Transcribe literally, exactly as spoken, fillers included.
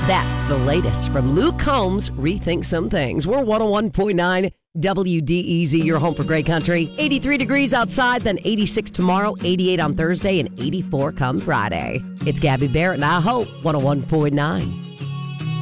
That's the latest from Luke Combs' Rethink Some Things. We're one oh one point nine W D E Z, your home for great country. eighty-three degrees outside, then eighty-six tomorrow, eighty-eight on Thursday, and eighty-four come Friday. It's Gabby Barrett and I Hope one oh one point nine.